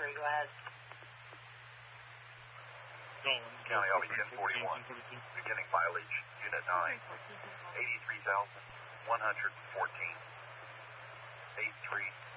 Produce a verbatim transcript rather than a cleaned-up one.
Gary, go ahead. County L B ten forty-one, beginning mileage, Unit nine, eighty-three thousand one hundred fourteen, eight three